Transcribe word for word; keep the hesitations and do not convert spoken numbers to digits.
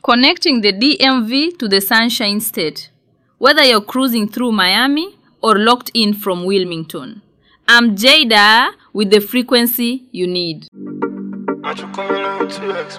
Connecting the D M V to the Sunshine State, whether you're cruising through Miami or locked in from Wilmington. I'm Jada with the frequency you need.